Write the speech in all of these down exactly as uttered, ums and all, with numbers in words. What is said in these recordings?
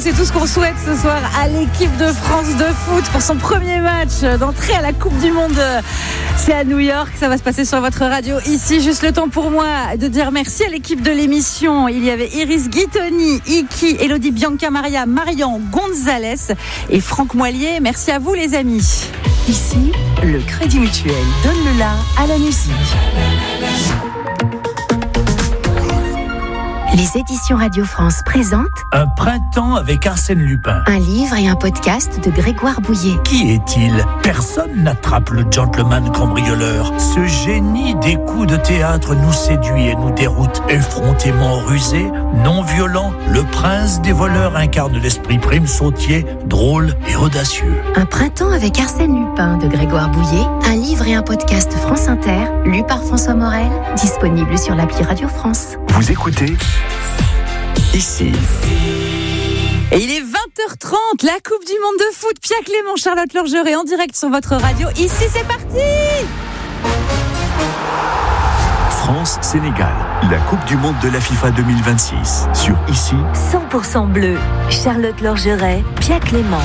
c'est tout ce qu'on souhaite ce soir à l'équipe de France de foot pour son premier match d'entrée à la Coupe du Monde. C'est à New York, ça va se passer sur votre radio ici. Juste le temps pour moi de dire merci à l'équipe de l'émission. Il y avait Iris Guitoni, Iki, Elodie Bianca Maria, Marian Gonzalez et Franck Moilier. Merci à vous les amis. Ici, le Crédit Mutuel donne le la à la musique. Les éditions Radio France présentent Un printemps avec Arsène Lupin. un livre et un podcast de Grégoire Bouillet. Qui est-il ? Personne n'attrape le gentleman cambrioleur. Ce génie des coups de théâtre nous séduit et nous déroute. Effrontément rusé, non violent, le prince des voleurs incarne l'esprit prime sautier, drôle et audacieux. Un printemps avec Arsène Lupin de Grégoire Bouillet, un livre et un podcast France Inter, lu par François Morel, disponible sur l'appli Radio France. Vous écoutez Ici. Et il est vingt heures trente, la Coupe du Monde de foot. Pia Clément, Charlotte Lorgeret en direct sur votre radio. Ici, c'est parti. France-Sénégal, la Coupe du Monde de la FIFA deux mille vingt-six. Sur Ici. cent pour cent bleu, Charlotte Lorgeret, Pia Clément.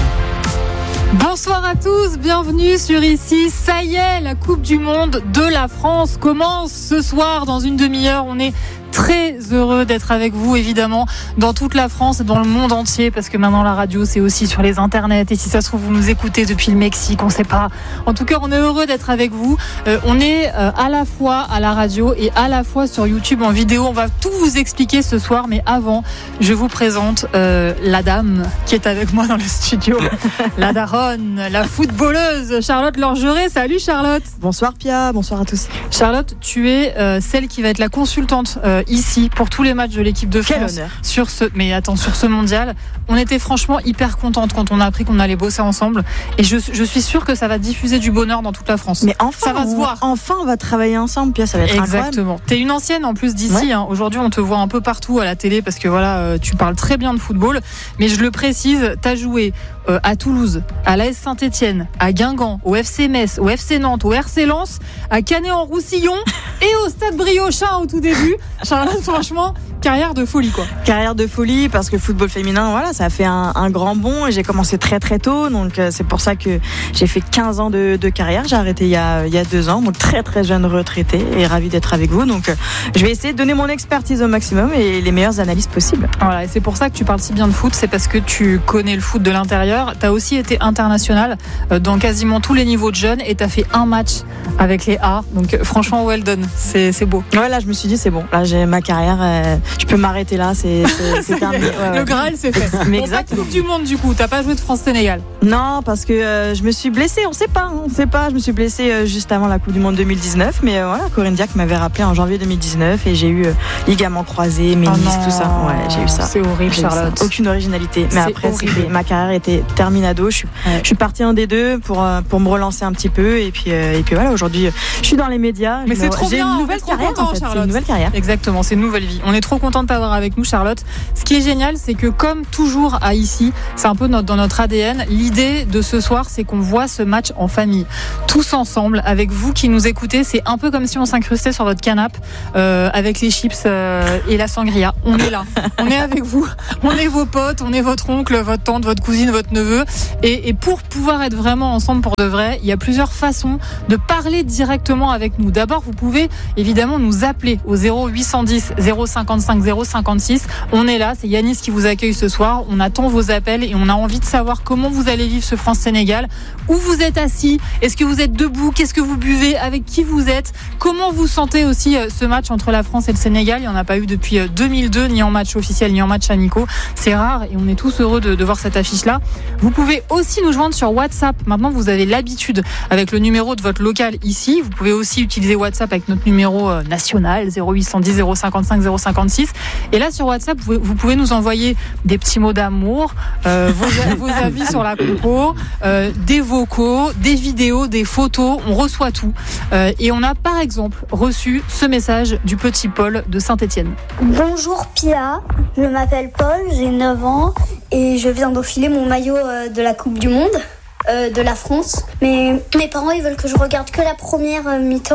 Bonsoir à tous, bienvenue sur Ici. Ça y est, la Coupe du Monde de la France commence ce soir dans une demi-heure. On est très heureux d'être avec vous, évidemment, dans toute la France et dans le monde entier, parce que maintenant la radio, c'est aussi sur les internets. Et si ça se trouve, vous nous écoutez depuis le Mexique, on ne sait pas. En tout cas, on est heureux d'être avec vous. Euh, on est euh, à la fois à la radio et à la fois sur YouTube en vidéo. On va tout vous expliquer ce soir, mais avant, je vous présente euh, la dame qui est avec moi dans le studio, la daronne, la footballeuse, Charlotte Lorgeret. Salut Charlotte. Bonsoir Pia, bonsoir à tous. Charlotte, tu es euh, celle qui va être la consultante euh, ici pour tous les matchs de l'équipe de Quel France. honneur. Sur ce, mais attends, sur ce mondial, on était franchement hyper contente quand on a appris qu'on allait bosser ensemble. Et je, je suis sûre que ça va diffuser du bonheur dans toute la France. Mais enfin, ça va se on, voir. Enfin, on va travailler ensemble, Pia, ça va être Exactement. T'es une ancienne en plus d'ici. Ouais. Hein. Aujourd'hui, on te voit un peu partout à la télé parce que voilà, euh, tu parles très bien de football. Mais je le précise, t'as joué euh, à Toulouse, à l'A S Saint-Etienne, à Guingamp, au F C Metz, au F C Nantes, au R C Lens, à Canet-en-Roussillon et au Stade Briochin au tout début. Charlotte, franchement, carrière de folie quoi. Carrière de folie parce que le football féminin, voilà, ça a fait un, un grand bond et j'ai commencé très très tôt, donc euh, c'est pour ça que j'ai fait quinze ans de, de carrière. J'ai arrêté il y a il y a deux ans, donc très très jeune retraitée et ravie d'être avec vous. Donc euh, je vais essayer de donner mon expertise au maximum et les meilleures analyses possibles. Voilà, et c'est pour ça que tu parles si bien de foot, c'est parce que tu connais le foot de l'intérieur. T'as aussi été international euh, dans quasiment tous les niveaux de jeunes et t'as fait un match avec les A. Donc euh, franchement, well done, c'est c'est beau. Ouais, là je me suis dit c'est bon, là j'ai ma carrière, euh, je peux m'arrêter là, c'est c'est, c'est terminé. Ouais, ouais. Le Graal, c'est fait. Mais Bon, pas de exactement. Coupe du Monde du coup, t'as pas joué de France-Sénégal. Non, parce que euh, je me suis blessée, on sait pas, hein, on sait pas. Je me suis blessée euh, juste avant la Coupe du Monde deux mille dix-neuf, mais euh, voilà, Corinne Diacre m'avait rappelé en janvier deux mille dix-neuf et j'ai eu euh, ligament croisé, ménis, Oh tout ça. Ouais, j'ai eu ça. C'est horrible, J'ai eu ça. Charlotte. Aucune originalité. Mais C'est après, horrible. c'était- ma carrière était terminado. Je suis, Ouais. je suis partie en D deux pour euh, pour me relancer un petit peu et puis euh, et puis voilà. Aujourd'hui, euh, je suis dans les médias. Mais Je c'est me- trop j'ai bien, une on est nouvelle trop carrière. content, en fait. C'est Charlotte. une nouvelle carrière. Exactement, c'est une nouvelle vie. On est trop content de t'avoir avec nous, Charlotte. Ce qui est génial, c'est que comme toujours à Ici, c'est un peu notre, dans notre A D N, l'idée de ce soir, c'est qu'on voit ce match en famille, tous ensemble, avec vous qui nous écoutez. C'est un peu comme si on s'incrustait sur votre canapé euh, avec les chips euh, et la sangria. On est là, on est avec vous, on est vos potes, on est votre oncle, votre tante, votre cousine, votre neveu. Et, et pour pouvoir être vraiment ensemble pour de vrai, il y a plusieurs façons de parler directement avec nous. D'abord, vous pouvez évidemment nous appeler au zéro huit cent dix zéro cinquante-cinq zéro cinquante-six. On est là, c'est Yanis qui vous accueille ce soir. On attend vos appels et on a envie de savoir comment vous allez vivre ce France-Sénégal. Où vous êtes assis? Est-ce que vous êtes debout? Qu'est-ce que vous buvez? Avec qui vous êtes? Comment vous sentez aussi ce match entre la France et le Sénégal? Il n'y en a pas eu depuis deux mille deux, ni en match officiel, ni en match amicaux. C'est rare et on est tous heureux de, de voir cette affiche-là. Vous pouvez aussi nous joindre sur WhatsApp. Maintenant, vous avez l'habitude avec le numéro de votre local ici. Vous pouvez aussi utiliser WhatsApp avec notre numéro national zéro huit cent dix zéro cinquante-cinq zéro cinquante-six. Et là, sur WhatsApp, vous, vous pouvez nous envoyer des petits mots d'amour, euh, vos, vos avis sur la compo, euh, des vocaux, des vidéos, des photos. On reçoit tout. Euh, et on a par exemple reçu ce message du petit Paul de Saint-Etienne. Bonjour Pia, je m'appelle Paul, j'ai neuf ans et je viens d'enfiler mon maillot euh, de la Coupe du Monde euh, de la France. Mais mes parents ils veulent que je regarde que la première euh, mi-temps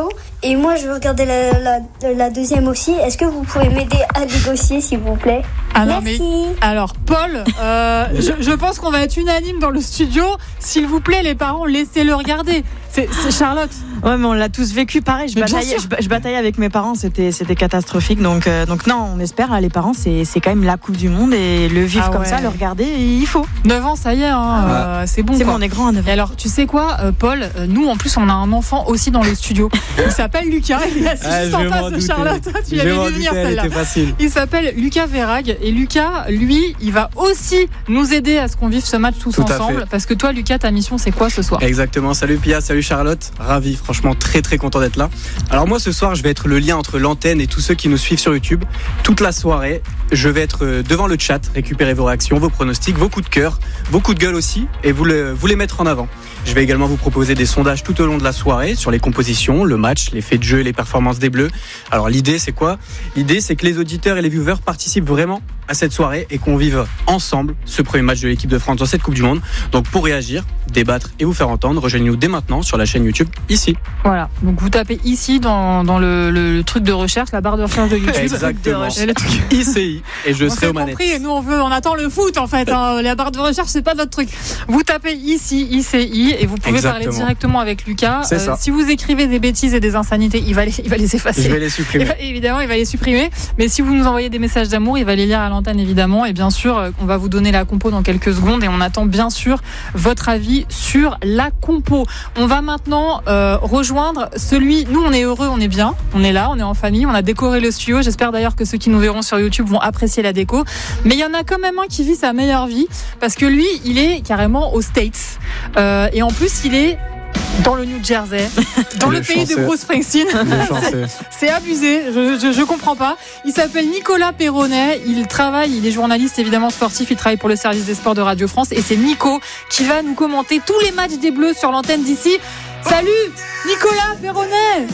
et moi je veux regarder la, la, la deuxième aussi. Est-ce que vous pouvez m'aider à négocier s'il vous plaît? Alors, Merci. mais, alors Paul, euh, je, je pense qu'on va être unanime dans le studio. S'il vous plaît, les parents, laissez-le regarder. C'est, c'est Charlotte. Ouais, mais on l'a tous vécu pareil. Je Mais bien bataillais, sûr. je, je bataillais avec mes parents, c'était, c'était catastrophique. Donc, euh, donc non, on espère. Là, les parents, c'est, c'est quand même la Coupe du Monde et le vivre Ah comme ouais. ça, le regarder, il faut. neuf ans, ça y est, hein, euh, c'est bon. C'est quoi. bon, on est grand à neuf ans. Et alors, tu sais quoi, euh, Paul, euh, nous en plus, on a un enfant aussi dans le studio. Il s'appelle Lucas. Il est assis Ah, juste je en vais face m'en de douter. Charlotte. Tu Je l'avais m'en vu venir doutais, elle celle-là. était facile. Il s'appelle Lucas Verrag et Lucas, lui, il va aussi nous aider à ce qu'on vive ce match tous Tout à ensemble. fait. Parce que toi, Lucas, ta mission, c'est quoi ce soir? Exactement, salut Pia, salut Charlotte, ravi, franchement très très content d'être là. Alors moi ce soir je vais être le lien entre l'antenne et tous ceux qui nous suivent sur YouTube. Toute la soirée, je vais être devant le chat, récupérer vos réactions, vos pronostics, vos coups de cœur, vos coups de gueule aussi, et vous, le, vous les mettre en avant. Je vais également vous proposer des sondages tout au long de la soirée sur les compositions, le match, les faits de jeu et les performances des Bleus. Alors l'idée c'est quoi? L'idée c'est que les auditeurs et les viewers participent vraiment à cette soirée et qu'on vive ensemble ce premier match de l'équipe de France dans cette Coupe du Monde. Donc pour réagir, débattre et vous faire entendre, rejoignez-nous dès maintenant sur la chaîne YouTube ici. Voilà. Donc vous tapez ici dans, dans le, le, le truc de recherche, la barre de recherche de YouTube. Exactement. Et le truc- I C I et je on serai s'est aux manettes. compris, nous on veut, on attend le foot en fait. Hein. La barre de recherche, c'est pas notre truc. Vous tapez ici, I C I, et vous pouvez Exactement. parler directement avec Lucas. C'est ça. Si vous écrivez des bêtises et des insanités, il va les, il va les effacer. Je vais les Il supprimer. va- évidemment, il va les supprimer. Mais si vous nous envoyez des messages d'amour, il va les lire à l'antenne, évidemment. Et bien sûr, euh, on va vous donner la compo dans quelques secondes. Et on attend bien sûr votre avis sur la compo. On va maintenant euh, rejoindre celui. Nous, on est heureux, on est bien. On est là, on est en famille. On a décoré le studio. J'espère d'ailleurs que ceux qui nous verront sur YouTube vont apprécier la déco. Mais il y en a quand même un qui vit sa meilleure vie. Parce que lui, il est carrément aux States. Euh, et en plus, il est dans le New Jersey, dans le, Le pays de chanceux. Bruce Springsteen. Le chanceux. C'est abusé, je, je, je comprends pas. Il s'appelle Nicolas Perronnet, il travaille, il est journaliste évidemment sportif, il travaille pour le service des sports de Radio France et c'est Nico qui va nous commenter tous les matchs des Bleus sur l'antenne d'ici. Salut Nicolas Perronnet.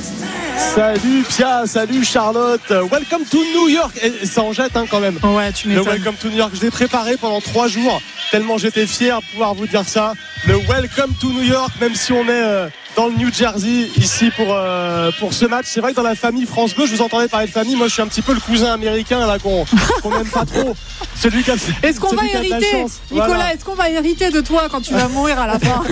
Salut Pia, salut Charlotte, welcome to New York. Et ça en jette hein, quand même. Ouais, tu Le m'étonnes. welcome to New York, je l'ai préparé pendant trois jours, tellement j'étais fier de pouvoir vous dire ça. Le welcome to New York, même si on est euh, dans le New Jersey ici pour, euh, pour ce match. C'est vrai que dans la famille France Bleu, je vous entendais parler de famille, moi je suis un petit peu le cousin américain là qu'on qu'on n'aime pas trop. Celui qui a, Est-ce qu'on va celui qui a de la hériter, chance. Nicolas, Voilà. est-ce qu'on va hériter de toi quand tu vas mourir à la fin?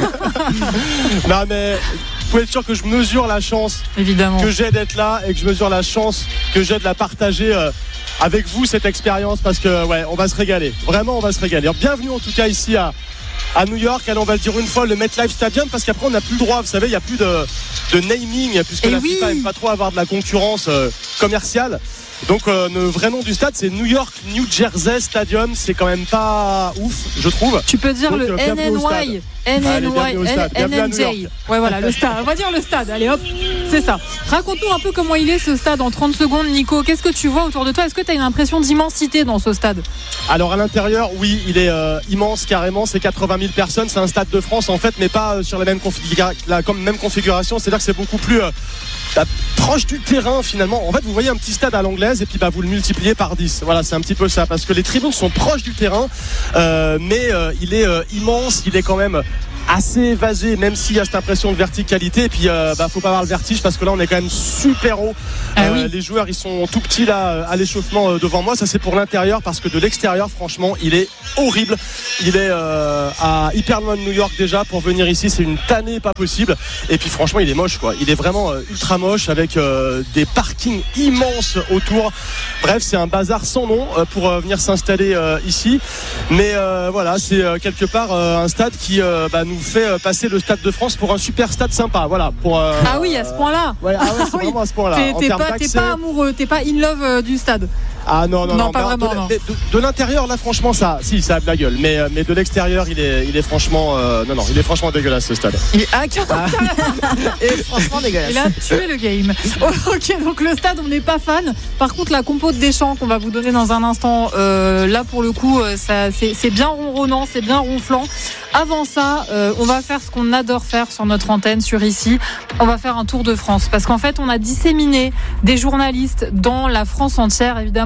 Non mais vous pouvez être sûr que je mesure la chance Évidemment. que j'ai d'être là et que je mesure la chance que j'ai de la partager euh, avec vous cette expérience parce que ouais on va se régaler, vraiment on va se régaler. Alors, bienvenue en tout cas ici à, à New York. Allez, on va le dire une fois, le MetLife Stadium, parce qu'après on n'a plus le droit, vous savez, il n'y a plus de, de naming puisque Eh la oui. FIFA n'aime pas trop avoir de la concurrence euh, commerciale. Donc euh, le vrai nom du stade c'est New York New Jersey Stadium. C'est quand même pas ouf je trouve. Tu peux dire Donc, le euh, bienvenue au stade. N N Y, Allez, bienvenue au stade, bienvenue à N New N J. York. Ouais, voilà, le stade. On va dire le stade. Allez, hop, c'est ça. Raconte-nous un peu comment il est ce stade en trente secondes, Nico. Qu'est-ce que tu vois autour de toi? Est-ce que tu as une impression d'immensité dans ce stade? Alors à l'intérieur, oui, il est euh, immense carrément, c'est quatre-vingt mille personnes, c'est un stade de France en fait, mais pas euh, sur la même, configura- la com- même configuration, c'est-à-dire que c'est beaucoup plus euh, bah, proche du terrain finalement. En fait, vous voyez un petit stade à l'anglaise et puis bah, vous le multipliez par dix. Voilà, c'est un petit peu ça, parce que les tribunes sont proches du terrain, euh, mais euh, il est euh, immense, il est quand même assez évasé, même s'il y a cette impression de verticalité. Et puis euh, bah, faut pas avoir le vertige parce que là on est quand même super haut. Ah Euh, oui. Les joueurs ils sont tout petits là à l'échauffement euh, devant moi. Ça c'est pour l'intérieur, parce que de l'extérieur franchement il est horrible. Il est euh, à hyper loin de New York déjà. Pour venir ici c'est une tannée pas possible. Et puis franchement il est moche quoi. Il est vraiment euh, ultra moche avec euh, des parkings immenses autour. Bref, c'est un bazar sans nom euh, pour euh, venir s'installer euh, ici. Mais euh, voilà, c'est euh, quelque part euh, un stade qui euh, bah, nous fait euh, passer le Stade de France pour un super stade sympa. Voilà. Pour, euh, Ah oui, à ce point-là. Ouais, ah ouais, c'est Ah oui. vraiment à ce point-là. T'es, En t'es termes pas, t'es d'accès- pas amoureux, t'es pas in love euh, du stade. Ah non, non, Non, non. pas mais vraiment, De, non. mais de- de l'intérieur, là, franchement, ça, si, ça a de la gueule. Mais, euh, mais de l'extérieur, il est, il est franchement, euh, non, non, il est franchement dégueulasse ce stade. Il est ah, carrément. Et franchement dégueulasse. Il a tué le game. Oh, ok, donc le stade, on n'est pas fan. Par contre, la compo de Deschamps qu'on va vous donner dans un instant, euh, là pour le coup, euh, ça, c'est, c'est bien ronronnant, c'est bien ronflant. Avant ça, euh, on va faire ce qu'on adore faire sur notre antenne, sur ici. On va faire un tour de France. Parce qu'en fait, on a disséminé des journalistes dans la France entière, évidemment.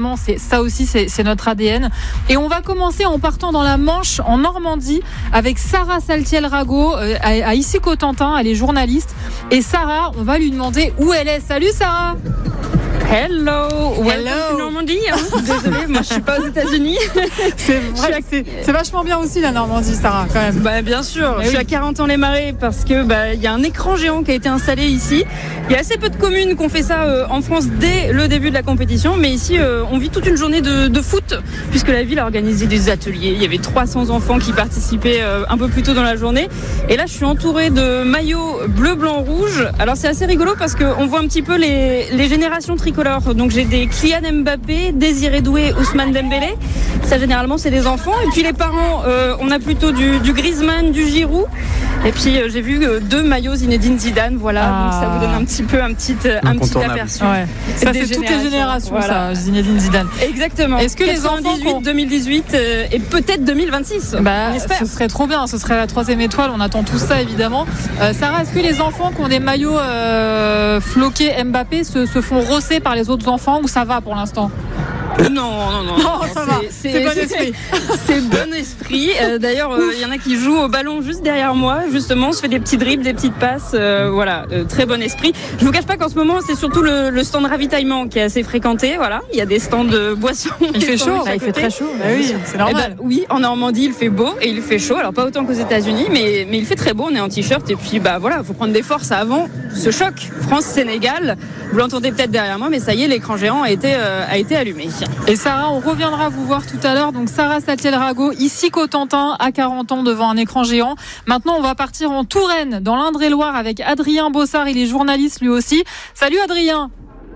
Vraiment, c'est ça aussi, c'est, c'est notre A D N. Et on va commencer en partant dans la Manche, en Normandie, avec Sarah Saltiel-Rago euh, à, à Issy-Cotentin. Elle est journaliste. Et Sarah, on va lui demander où elle est. Salut Sarah. Hello, welcome to Normandie. Hein. Désolée, moi je suis pas aux États-Unis. C'est vrai, c'est, c'est vachement bien aussi la Normandie, Sarah, quand même. Bah bien sûr. Mais je oui. suis à Carentan-les-Marais parce que bah il y a un écran géant qui a été installé ici. Il y a assez peu de communes qui ont fait ça euh, en France dès le début de la compétition, mais ici euh, on vit toute une journée de, de foot puisque la ville a organisé des ateliers. Il y avait trois cents enfants qui participaient euh, un peu plus tôt dans la journée. Et là je suis entourée de maillots bleu, blanc, rouge. Alors c'est assez rigolo parce qu'on voit un petit peu les, les générations tricolores. Donc j'ai des Kylian Mbappé, Désiré Doué, Ousmane Dembélé. Ça généralement c'est des enfants. Et puis les parents, euh, on a plutôt du, du Griezmann, du Giroud. Et puis euh, j'ai vu euh, deux maillots Zinedine Zidane. Voilà, ah. Donc ça vous donne un petit peu un petit, un petit aperçu. Ouais. Ça c'est toutes les générations, voilà. Ça, Zinedine Zidane. Exactement. Est-ce que les enfants ont... deux mille dix-huit euh, et peut-être deux mille vingt-six. Bah, on espère. Ce serait trop bien. Ce serait la troisième étoile. On attend tout ça évidemment. Euh, Sarah, est-ce que les enfants qui ont des maillots euh, floqués Mbappé se, se font rosser par les autres enfants ou ça va pour l'instant? Non, non, non. Non, ça va. C'est, c'est bon esprit. C'est bon esprit. Euh, d'ailleurs, il euh, y en a qui jouent au ballon juste derrière moi. Justement, on se fait des petits dribbles, des petites passes. Euh, voilà, euh, très bon esprit. Je vous cache pas qu'en ce moment, c'est surtout le, le stand ravitaillement qui est assez fréquenté. Voilà, il y a des stands de boissons. Il fait chaud. Ah, il fait très chaud. Bah oui, c'est normal. Eh ben, oui, en Normandie, il fait beau et il fait chaud. Alors pas autant qu'aux États-Unis, mais mais il fait très beau. On est en t-shirt et puis bah voilà, faut prendre des forces avant ce choc. France-Sénégal. Vous l'entendez peut-être derrière moi, mais ça y est, l'écran géant a été euh, a été allumé. Et Sarah, on reviendra vous voir tout à l'heure. Donc Sarah Saltiel-Rago, ici Cotentin, à quarante ans devant un écran géant. Maintenant, on va partir en Touraine, dans l'Indre-et-Loire, avec Adrien Bossard. Il est journaliste lui aussi. Salut Adrien.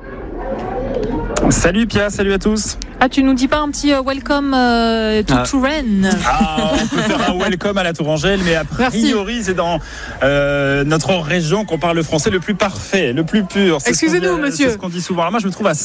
Salut Pia, salut à tous. Ah, tu nous dis pas un petit uh, welcome uh, to ah. Touraine? Ah, on peut faire un welcome à la Tourangelle, mais a priori, Merci. c'est dans euh, notre région qu'on parle le français le plus parfait, le plus pur. C'est Excusez-nous, dit, monsieur. C'est ce qu'on dit souvent. Alors moi, je me trouve à...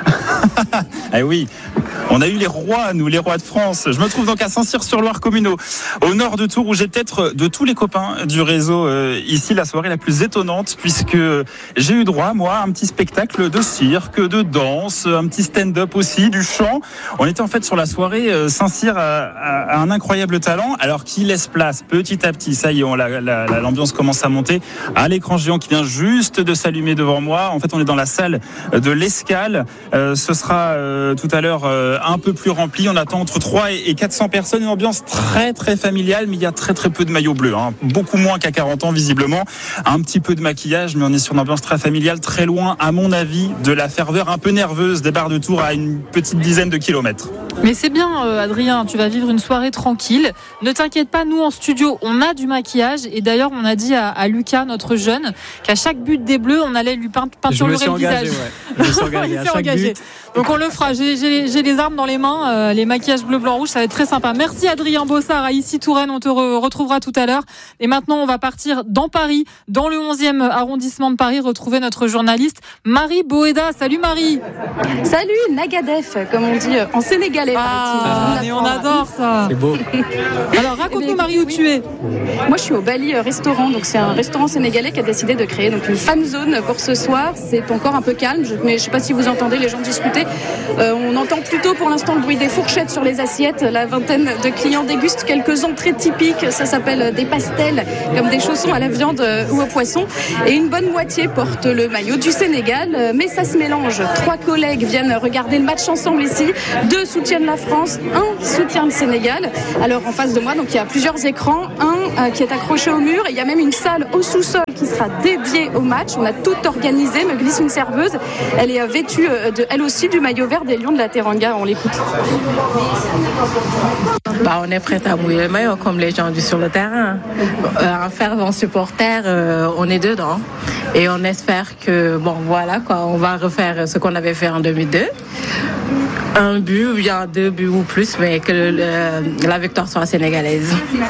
eh oui, on a eu les rois, nous, les rois de France. Je me trouve donc à Saint-Cyr-sur-Loire communaux, au nord de Tours, où j'ai peut-être, de tous les copains du réseau, euh, ici, la soirée la plus étonnante, puisque j'ai eu droit, moi, à un petit spectacle de cirque, de danse, un petit stand-up aussi, du chant. On était en fait sur la soirée. euh, Saint-Cyr a, a, a un incroyable talent, alors qui laisse place petit à petit. Ça y est, on, la, la, la, l'ambiance commence à monter à l'écran géant qui vient juste de s'allumer devant moi. En fait, on est dans la salle de l'Escale. Euh, ce sera euh, tout à l'heure euh, un peu plus rempli. On attend entre trois et quatre cents personnes. Une ambiance très très familiale, mais il y a très très peu de maillots bleus. Hein. Beaucoup moins qu'à quarante ans visiblement. Un petit peu de maquillage, mais on est sur une ambiance très familiale, très loin, à mon avis, de la ferveur un peu nerveuse des bars de Tours à une petite dizaine de kilomètres. Mais c'est bien, euh, Adrien, tu vas vivre une soirée tranquille. Ne t'inquiète pas, nous en studio, on a du maquillage. Et d'ailleurs, on a dit à, à Lucas, notre jeune, qu'à chaque but des Bleus, on allait lui peint, peinturer le visage. Ouais. Je me suis engagé. Il s'est engagé. But. Donc on le fera. J'ai, j'ai, j'ai les armes dans les mains, euh, les maquillages bleu, blanc, rouge, ça va être très sympa. Merci Adrien Bossard à Issy Touraine. On te re- retrouvera tout à l'heure. Et maintenant, on va partir dans Paris, dans le onzième arrondissement de Paris, retrouver notre journaliste Marie Boéda. Salut Marie. Salut Nagadef, comme on dit en sénégalais. Ah, mais on adore ça. C'est beau. Alors raconte-nous Marie où oui. tu es. Moi je suis au Bali Restaurant, donc c'est un restaurant sénégalais qui a décidé de créer donc une fan zone pour ce soir. C'est encore un peu calme, mais je sais pas si vous entendez les gens discuter. Euh, on entend plutôt pour l'instant le bruit des fourchettes sur les assiettes. La vingtaine de clients dégustent quelques entrées typiques. Ça s'appelle des pastels, comme des chaussons à la viande ou au poisson. Et une bonne moitié porte le maillot du Sénégal, mais ça se mélange. Trois collègues viennent regarder le match ensemble ici. Deux soutiennent la France, un soutient le Sénégal. Alors en face de moi, donc il y a plusieurs écrans, un euh, qui est accroché au mur, et il y a même une salle au sous-sol qui sera dédiée au match. On a tout organisé, me glisse une serveuse. Elle est euh, vêtue euh, de, elle aussi du maillot vert des Lions de la Teranga. On l'écoute. Bah, on est prêt à mouiller le maillot comme les gens du sur le terrain. Euh, un fervent supporter, euh, on est dedans. Et on espère que, bon voilà quoi, on va refaire ce qu'on avait fait en deux mille deux. Un but ou bien deux buts ou plus, mais que le, la victoire soit sénégalaise.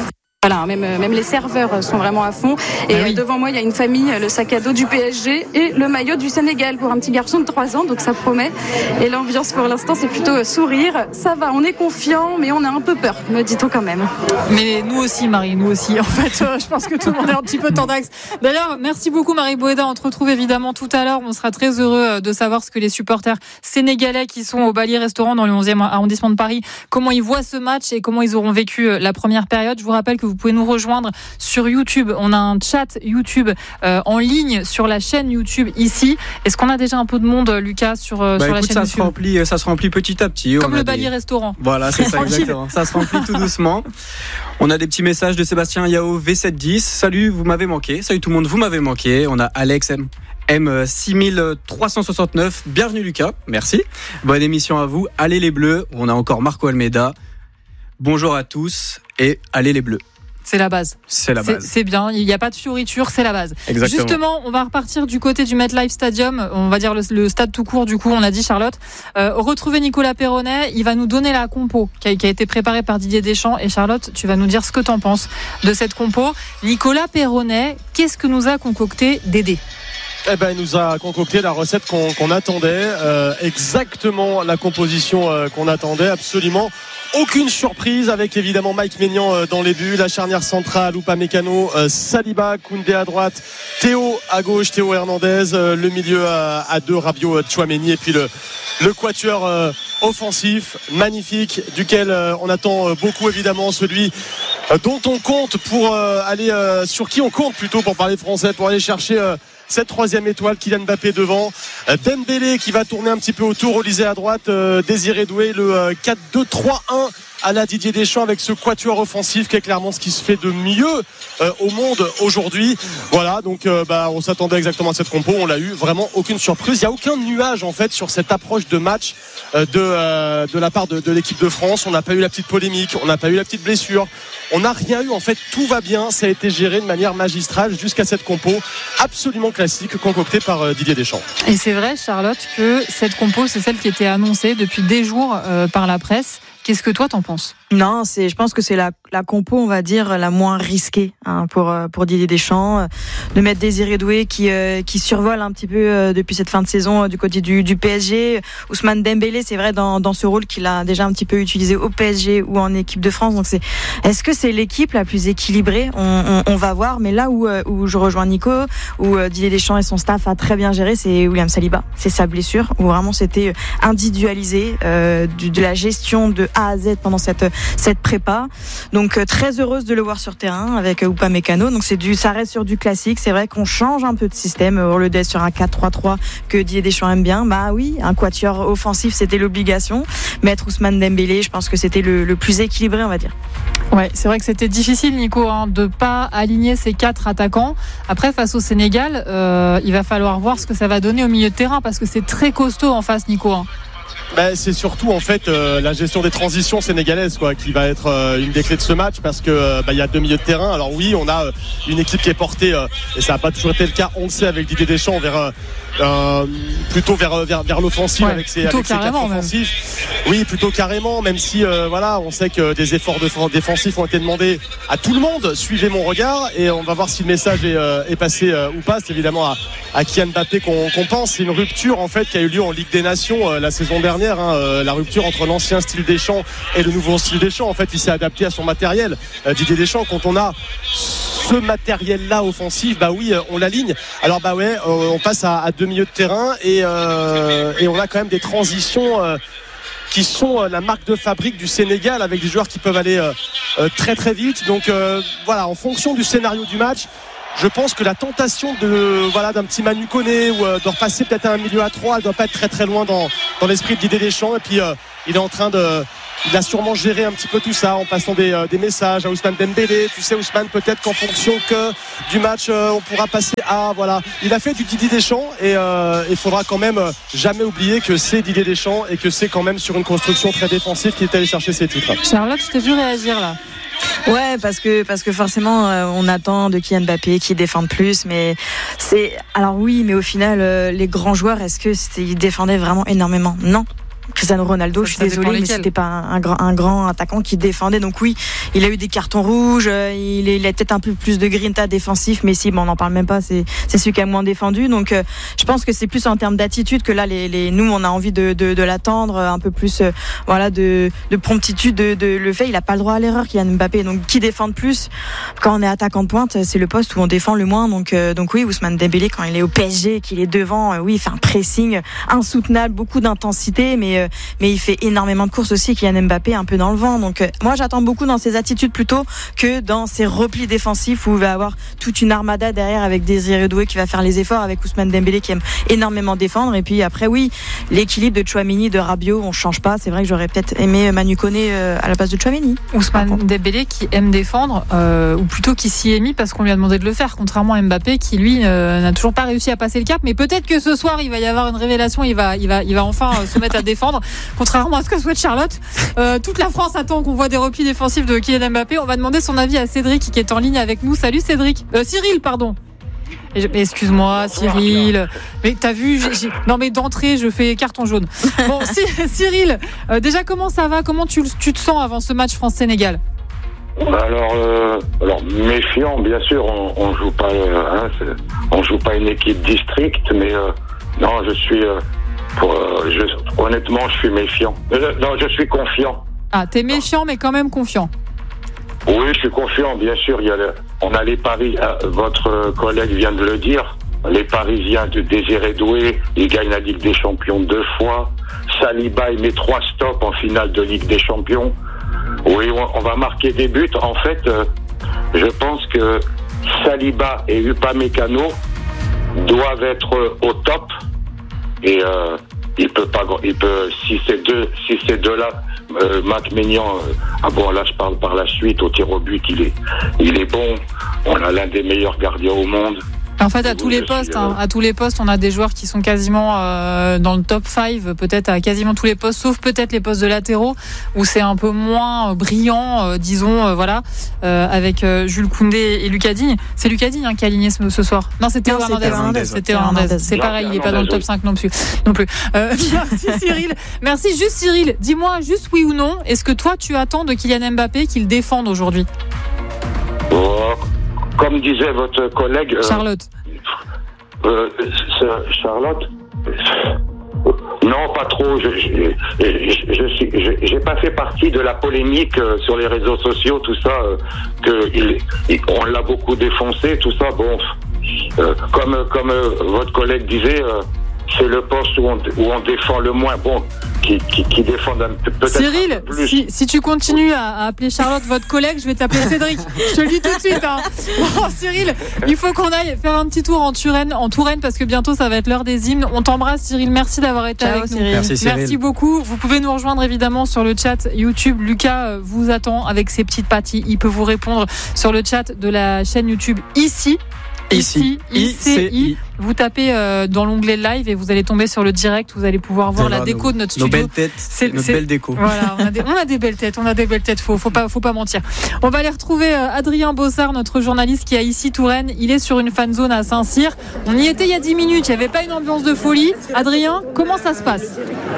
Voilà, même, même les serveurs sont vraiment à fond. Et ah oui. devant moi, il y a une famille, le sac à dos du P S G et le maillot du Sénégal pour un petit garçon de trois ans, donc ça promet. Et l'ambiance pour l'instant, c'est plutôt sourire. Ça va, on est confiant, mais on a un peu peur, me dit-on quand même. Mais nous aussi, Marie, nous aussi. En fait, euh, je pense que tout le monde est un petit peu tendax. D'ailleurs, merci beaucoup, Marie Boéda. On te retrouve évidemment tout à l'heure. On sera très heureux de savoir ce que les supporters sénégalais qui sont au Bali Restaurant dans le onzième arrondissement de Paris, comment ils voient ce match et comment ils auront vécu la première période. Je vous rappelle que vous pouvez nous rejoindre sur YouTube. On a un chat YouTube euh, en ligne sur la chaîne YouTube ici. Est-ce qu'on a déjà un peu de monde, Lucas, sur, euh, bah, sur écoute, la chaîne ça YouTube se remplit, ça se remplit petit à petit. Comme on le a Bali des... Restaurant. Voilà, c'est ça exactement. Ça se remplit tout doucement. On a des petits messages de Sébastien Yao V sept dix. Salut, vous m'avez manqué. Salut tout le monde, vous m'avez manqué. On a Alex M. M six trois cent soixante-neuf. Bienvenue Lucas, merci. Bonne émission à vous. Allez les Bleus. On a encore Marco Almeida. Bonjour à tous et allez les Bleus. C'est la base. C'est la base. C'est, c'est bien. Il n'y a pas de fioriture, c'est la base. Exactement. Justement, on va repartir du côté du MetLife Stadium. On va dire le, le stade tout court, du coup, on a dit Charlotte. Euh, retrouver Nicolas Perronnet. Il va nous donner la compo qui a, qui a été préparée par Didier Deschamps. Et Charlotte, tu vas nous dire ce que tu en penses de cette compo. Nicolas Perronnet, qu'est-ce que nous a concocté Dédé ? Eh ben, il nous a concocté la recette qu'on, qu'on attendait. Euh, exactement la composition euh, qu'on attendait, absolument. Aucune surprise avec évidemment Mike Maignan dans les buts, la charnière centrale, Upamecano, euh, Saliba, Koundé à droite, Théo à gauche, Théo Hernandez, euh, le milieu à, à deux, Rabiot, Tchouaméni et puis le, le quatuor euh, offensif magnifique duquel euh, on attend euh, beaucoup évidemment, celui euh, dont on compte pour euh, aller euh, sur qui on compte plutôt pour parler français, pour aller chercher euh, cette troisième étoile, Kylian Mbappé devant, Dembélé qui va tourner un petit peu autour, Olysée à droite, euh, Désiré Doué, le euh, quatre deux trois un à la Didier Deschamps avec ce quatuor offensif qui est clairement ce qui se fait de mieux euh, au monde aujourd'hui. Voilà, donc euh, bah, on s'attendait exactement à cette compo, on l'a eu, vraiment aucune surprise. Il n'y a aucun nuage en fait sur cette approche de match euh, de, euh, de la part de, de l'équipe de France. On n'a pas eu la petite polémique, on n'a pas eu la petite blessure. On n'a rien eu, en fait, tout va bien. Ça a été géré de manière magistrale jusqu'à cette compo absolument classique concoctée par Didier Deschamps. Et c'est vrai, Charlotte, que cette compo, c'est celle qui était annoncée depuis des jours euh, par la presse. Qu'est-ce que toi t'en penses ? Non, c'est, je pense que c'est la, la compo, on va dire, la moins risquée hein, pour pour Didier Deschamps, de mettre Désiré Doué qui euh, qui survole un petit peu euh, depuis cette fin de saison euh, du côté du, du P S G. Ousmane Dembélé, c'est vrai dans dans ce rôle qu'il a déjà un petit peu utilisé au P S G ou en équipe de France. Donc c'est, est-ce que c'est l'équipe la plus équilibrée ? on, on, on va voir. Mais là où euh, où je rejoins Nico, où euh, Didier Deschamps et son staff a très bien géré, c'est William Saliba. C'est sa blessure où vraiment c'était individualisé euh, du, de la gestion de A à Z pendant cette cette prépa. Donc euh, très heureuse de le voir sur terrain avec euh, Upamecano. Donc c'est du, ça reste sur du classique. C'est vrai qu'on change un peu de système au lieu d'être sur un quatre trois trois que Didier Deschamps aime bien. Bah oui, un quatuor offensif, c'était l'obligation. Mettre Ousmane Dembélé, je pense que c'était le, le plus équilibré, on va dire. Ouais, c'est vrai que c'était difficile, Nico, hein, de pas aligner ces quatre attaquants. Après, face au Sénégal, euh, il va falloir voir ce que ça va donner au milieu de terrain parce que c'est très costaud en face, Nico. Hein. Ben, c'est surtout en fait euh, la gestion des transitions sénégalaises quoi, qui va être euh, une des clés de ce match parce que euh, bah, y a deux milieux de terrain. Alors oui, on a euh, une équipe qui est portée euh, et ça n'a pas toujours été le cas, on le sait avec Didier Deschamps vers euh, euh, plutôt vers, vers vers l'offensive ouais, avec ses, avec ses quatre offensifs. Oui, plutôt carrément, même si euh, voilà, on sait que des efforts de, défensifs ont été demandés à tout le monde. Suivez mon regard et on va voir si le message est, euh, est passé euh, ou pas. C'est évidemment à, à Kylian Mbappé qu'on, qu'on pense. C'est une rupture en fait qui a eu lieu en Ligue des Nations euh, la saison dernière. Hein, euh, la rupture entre l'ancien style Deschamps et le nouveau style Deschamps. En fait, il s'est adapté à son matériel. Euh, Didier Deschamps, quand on a ce matériel-là offensif, bah oui, on l'aligne. Alors bah ouais, euh, on passe à, à deux milieux de terrain et, euh, et on a quand même des transitions. Euh, qui sont la marque de fabrique du Sénégal avec des joueurs qui peuvent aller euh, très très vite. Donc euh, voilà, en fonction du scénario du match, je pense que la tentation de voilà d'un petit Manu Koné ou euh, de repasser peut-être à un milieu à trois, elle doit pas être très très loin dans dans l'esprit de Didier Deschamps. Et puis euh, il est en train de il a sûrement géré un petit peu tout ça en passant des, euh, des messages à Ousmane Dembélé. Tu sais, Ousmane, peut-être qu'en fonction que du match, euh, on pourra passer à voilà. Il a fait du Didier Deschamps et il euh, faudra quand même jamais oublier que c'est Didier Deschamps et que c'est quand même sur une construction très défensive qu'il est allé chercher ses titres. Charlotte, je t'ai vu réagir là. Ouais, parce que parce que forcément euh, on attend de Kylian Mbappé qui défende plus, mais c'est alors oui, mais au final euh, les grands joueurs, est-ce que ils défendaient vraiment énormément ? Non. Cristiano Ronaldo, ça, je suis désolée, mais c'était pas un, un, grand, un grand attaquant qui défendait. Donc oui, il a eu des cartons rouges, il, est, il a peut-être un peu plus de grinta défensif, mais si, bon, on n'en parle même pas, c'est, c'est celui qui a moins défendu. Donc euh, je pense que c'est plus en termes d'attitude que là, les, les, nous, on a envie de, de, de l'attendre, un peu plus euh, voilà, de, de promptitude. De, de, le fait, il n'a pas le droit à l'erreur, Kylian Mbappé. Donc qui défende plus quand on est attaquant de pointe, c'est le poste où on défend le moins. Donc, euh, donc oui, Ousmane Dembélé, quand il est au P S G, qu'il est devant, euh, oui, il fait un pressing insoutenable, beaucoup d'intensité, mais, euh, mais il fait énormément de courses aussi. Kylian Mbappé un peu dans le vent. Donc euh, moi, j'attends beaucoup dans ses attitudes plutôt que dans ses replis défensifs où il va avoir toute une armada derrière avec Désiré Doué qui va faire les efforts, avec Ousmane Dembélé qui aime énormément défendre. Et puis après, oui, l'équilibre de Tchouaméni, de Rabiot, on change pas. C'est vrai que j'aurais peut-être aimé Manu Koné euh, à la place de Tchouaméni. Ousmane Dembélé qui aime défendre, euh, ou plutôt qui s'y est mis parce qu'on lui a demandé de le faire, contrairement à Mbappé qui lui euh, n'a toujours pas réussi à passer le cap. Mais peut-être que ce soir il va y avoir une révélation, il va, il va, il va enfin euh, se mettre à défendre. Contrairement à ce que souhaite Charlotte, euh, toute la France attend qu'on voit des replis défensifs de Kylian Mbappé. On va demander son avis à Cédric qui est en ligne avec nous. Salut Cédric, euh, Cyril pardon. Excuse-moi Cyril, mais t'as vu j'ai, j'ai... non mais d'entrée je fais carton jaune. Bon Cyril, euh, déjà comment ça va, comment tu, tu te sens avant ce match France-Sénégal? Alors, euh, alors méfiant bien sûr, on, on joue pas, euh, hein, on joue pas une équipe district, mais euh, non je suis, euh, pour, euh, je, honnêtement je suis méfiant. Euh, non je suis confiant. Ah t'es méfiant mais quand même confiant. Oui, je suis confiant, bien sûr. Il y a le, on a les paris. Euh, votre collègue vient de le dire. Les Parisiens de Désiré Doué, il gagne la Ligue des Champions deux fois. Saliba, il met trois stops en finale de Ligue des Champions. Oui, on, on va marquer des buts. En fait, euh, je pense que Saliba et Upamecano doivent être au top. Et euh, il peut pas. Il peut. Si ces deux, si ces deux-là. Euh, Mac Maignan, euh, ah bon là je parle par la suite au tir au but, il est, il est bon. On a l'un des meilleurs gardiens au monde. En fait, à tous les postes, hein, à tous les postes, on a des joueurs qui sont quasiment euh, dans le top cinq, peut-être à quasiment tous les postes, sauf peut-être les postes de latéraux où c'est un peu moins euh, brillant, euh, disons, euh, voilà, euh, avec euh, Jules Koundé et Lucas Digne. C'est Lucas Digne hein, qui a aligné ce, ce soir. Non, c'était Théo Hernandez. C'était Hernandez. C'est pareil, il est pas dans le top cinq non plus. Non plus. Euh, merci Cyril. Merci. Juste Cyril, dis-moi juste oui ou non. Est-ce que toi tu attends de Kylian Mbappé qu'il défende aujourd'hui? Oh. Comme disait votre collègue Charlotte. Euh, euh, Charlotte. Non, pas trop. Je, je, je, je suis, je, j'ai pas fait partie de la polémique euh, sur les réseaux sociaux, tout ça. Euh, que il, il, on l'a beaucoup défoncé, tout ça. Bon, euh, comme comme euh, votre collègue disait, euh, c'est le poste où on, où on défend le moins. Bon. Qui, qui, qui défendent un, peut-être Cyril, un peu plus. Si, si tu continues à, à appeler Charlotte votre collègue, je vais t'appeler Cédric. Je te le dis tout de suite. Hein. Bon, Cyril, il faut qu'on aille faire un petit tour en Touraine, en Touraine parce que bientôt ça va être l'heure des hymnes. On t'embrasse Cyril, merci d'avoir été Ciao, avec Cyril. nous. Merci, Cyril. Merci beaucoup. Vous pouvez nous rejoindre évidemment sur le chat YouTube. Lucas vous attend avec ses petites pattes. Il peut vous répondre sur le chat de la chaîne YouTube ici. Ici, I C I. Vous tapez euh, dans l'onglet live et vous allez tomber sur le direct. Vous allez pouvoir voir voilà, la déco nos, de notre studio. Nos belles têtes, c'est, notre c'est, belle déco. Voilà, on a, des, on a des belles têtes, on a des belles têtes. Faut, faut pas, faut pas mentir. On va aller retrouver euh, Adrien Bossard, notre journaliste qui est ici Touraine. Il est sur une fan zone à Saint-Cyr. On y était il y a dix minutes. Il n'y avait pas une ambiance de folie. Adrien, comment ça se passe?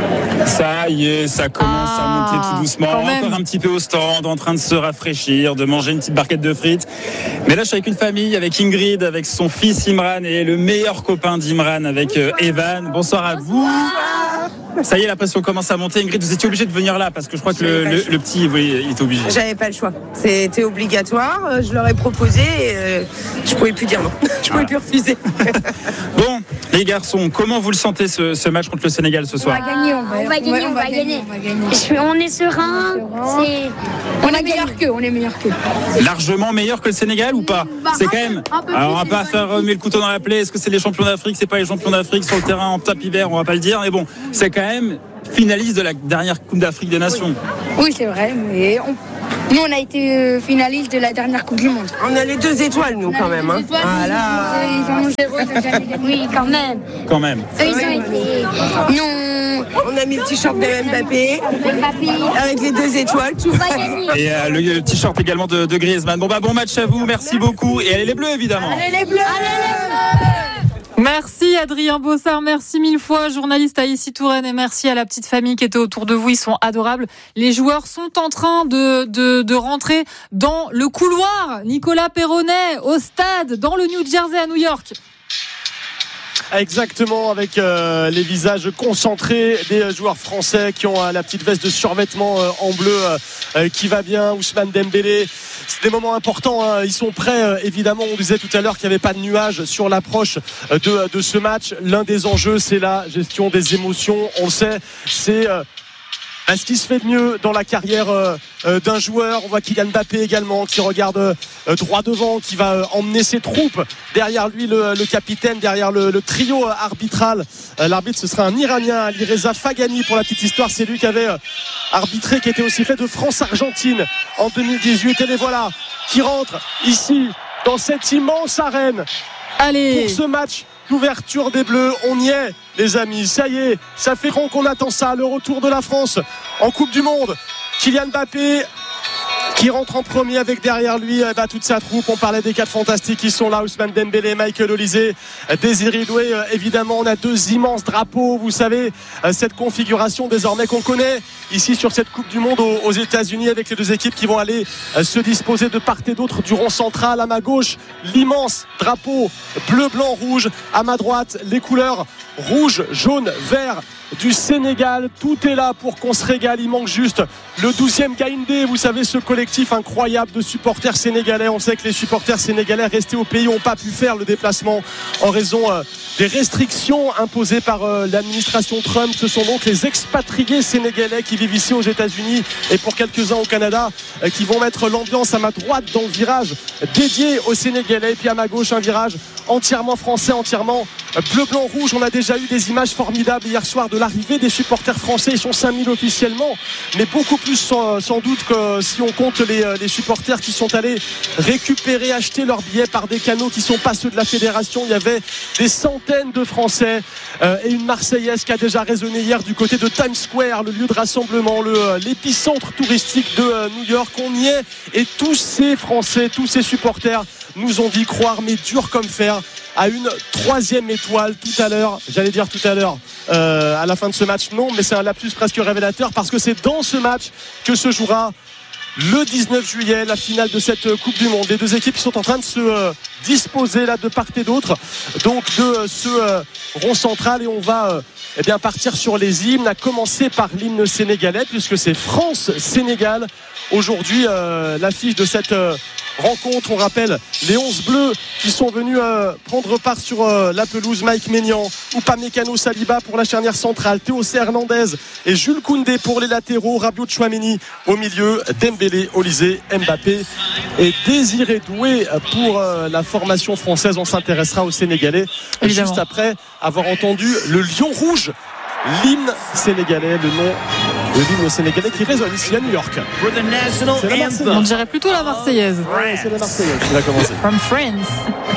Ça y est, ça commence ah, à monter tout doucement. Encore un petit peu au stand, en train de se rafraîchir, de manger une petite barquette de frites. Mais là, je suis avec une famille, avec Ingrid, avec son fils Imran et le meilleur copain d'Imran, avec euh, Evan. Bonsoir à vous. Ça y est, la pression commence à monter. Ingrid, vous étiez obligée de venir là parce que je crois que le, le, le petit, oui, il était obligé. J'avais pas le choix. C'était obligatoire. Je leur ai proposé. Et, euh, je pouvais plus dire non. Je pouvais ah. plus refuser. Bon, les garçons, comment vous le sentez ce, ce match contre le Sénégal ce soir? On va gagner, on va, on va gagner, on va, on va gagner. On, va gagner. On est serein. C'est... On, on est meilleur qu'eux. On est meilleur qu'eux. Largement meilleur que le Sénégal ou pas? bah, C'est quand même. Alors on va pas faire remuer le couteau dans la plaie. Est-ce que c'est les champions d'Afrique? C'est pas les champions d'Afrique sur le terrain en tapis vert. On va pas le dire. Mais bon, c'est quand même finaliste de la dernière Coupe d'Afrique des Nations. Oui, oui c'est vrai, mais on... nous on a été finaliste de la dernière Coupe du Monde. On a les deux étoiles nous on quand même. Hein. Étoiles, voilà. Ils ont zéro, ils ont jamais gagné. Oui, quand même. Quand même. Eux, ils ont été. Non. On a mis le t-shirt de Mbappé, Mbappé. Avec les deux étoiles, tout va gagner. Et euh, le, le t-shirt également de, de Griezmann. Bon bah bon match à vous, merci beaucoup. Et allez les Bleus évidemment. Allez les Bleus. Allez les Bleus. Merci Adrien Bossard, merci mille fois, journaliste à Ici Touraine, et merci à la petite famille qui était autour de vous, ils sont adorables. Les joueurs sont en train de, de, de rentrer dans le couloir. Nicolas Perronnet au stade, dans le New Jersey à New York. Exactement, avec euh, les visages concentrés des joueurs français qui ont euh, la petite veste de survêtement euh, en bleu euh, qui va bien. Ousmane Dembélé, c'est des moments importants, hein. Ils sont prêts, euh, évidemment. On disait tout à l'heure qu'il n'y avait pas de nuages sur l'approche euh, de, de ce match. L'un des enjeux, c'est la gestion des émotions. On le sait, c'est euh, ce qui se fait de mieux dans la carrière euh, euh, d'un joueur. On voit Kylian Mbappé également qui regarde euh, droit devant, qui va euh, emmener ses troupes derrière lui, le, le capitaine, derrière le, le trio euh, arbitral. Euh, l'arbitre, ce sera un Iranien, Alireza Fagani, pour la petite histoire. C'est lui qui avait euh, arbitré, qui était aussi fait de France-Argentine en deux mille dix-huit. Et les voilà qui rentrent ici dans cette immense arène. Allez, pour ce match d'ouverture des Bleus. On y est, les amis, ça y est, ça fait long qu'on attend ça, le retour de la France en Coupe du Monde. Kylian Mbappé qui rentre en premier avec derrière lui eh ben, toute sa troupe. On parlait des quatre fantastiques qui sont là, Ousmane Dembélé, Michael Olise, Désiré Doué. Évidemment, on a deux immenses drapeaux, vous savez, cette configuration désormais qu'on connaît ici sur cette Coupe du Monde aux États-Unis, avec les deux équipes qui vont aller se disposer de part et d'autre du rond central. À ma gauche, l'immense drapeau bleu, blanc, rouge. À ma droite, les couleurs rouge, jaune, vert du Sénégal. Tout est là pour qu'on se régale. Il manque juste le douzième Gaïndé, vous savez, ce collectif incroyable de supporters sénégalais. On sait que les supporters sénégalais restés au pays n'ont pas pu faire le déplacement en raison euh, des restrictions imposées par euh, l'administration Trump. Ce sont donc les expatriés sénégalais qui vivent ici aux États-Unis et pour quelques-uns au Canada euh, qui vont mettre l'ambiance. À ma droite, dans le virage dédié aux Sénégalais, et puis à ma gauche, un virage entièrement français, entièrement bleu, blanc, rouge. On a déjà eu des images formidables hier soir de l'arrivée des supporters français. Ils sont cinq mille officiellement, mais beaucoup plus sans, sans doute que si on compte les, les supporters qui sont allés récupérer, acheter leurs billets par des canaux qui ne sont pas ceux de la fédération. Il y avait des centaines de Français euh, et une Marseillaise qui a déjà résonné hier du côté de Times Square, le lieu de rassemblement, le, l'épicentre touristique de euh, New York. On y est, et tous ces Français, tous ces supporters nous ont dit croire, mais dur comme fer, à une troisième étoile tout à l'heure. J'allais dire tout à l'heure euh, à la fin de ce match, non, mais c'est un lapsus presque révélateur, parce que c'est dans ce match que se jouera le dix-neuf juillet la finale de cette Coupe du Monde. Les deux équipes qui sont en train de se euh, disposer là de part et d'autre, donc de euh, ce euh, rond central, et on va euh, eh bien partir sur les hymnes, à commencer par l'hymne sénégalais, puisque c'est France-Sénégal aujourd'hui euh, l'affiche de cette euh, rencontre. On rappelle les onze bleus qui sont venus euh, prendre part sur euh, la pelouse: Mike Maignan, Upamecano Saliba pour la charnière centrale, Théocé Hernandez et Jules Koundé pour les latéraux, Rabiot Tchouaméni au milieu, Dembélé, Olise, Mbappé et Désiré Doué pour euh, la formation française. On s'intéressera aux Sénégalais Évidemment. Juste après avoir entendu le Lion Rouge, l'hymne sénégalais, le nom de l'hymne sénégalais qui résonne ici à New York. C'est la Marseillaise. On dirait plutôt la Marseillaise. Ouais, c'est la Marseillaise qui va commencer. From France.